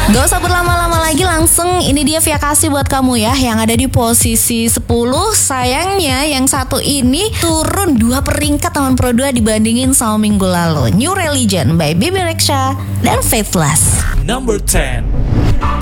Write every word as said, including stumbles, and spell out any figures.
Gak usah berlama-lama lagi, langsung ini dia Via Kasih buat kamu ya, yang ada di posisi sepuluh. Sayangnya yang satu ini turun dua peringkat tahun Pro dua dibandingin sama minggu lalu. New Religion by Bebe Rexha dan Faithless. Number ten.